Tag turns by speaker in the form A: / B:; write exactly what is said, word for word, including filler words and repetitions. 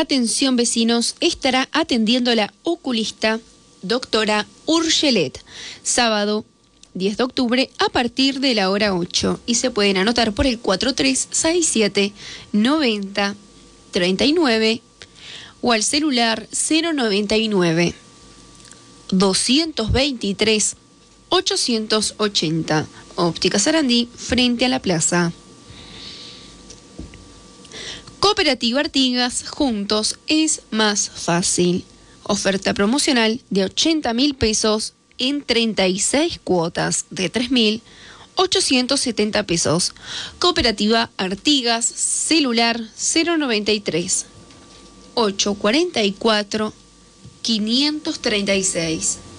A: Atención vecinos, estará atendiendo la oculista doctora Urgelet, sábado diez de octubre a partir de la hora ocho, y se pueden anotar por el cuatro tres seis siete noventa treinta y nueve o al celular cero noventa y nueve doscientos veintitrés ochocientos ochenta. Óptica Sarandí, frente a la plaza. Cooperativa Artigas, juntos es más fácil. Oferta promocional de ochenta mil pesos en treinta y seis cuotas de tres mil ochocientos setenta pesos. Cooperativa Artigas, celular cero noventa y tres ochocientos cuarenta y cuatro quinientos treinta y seis.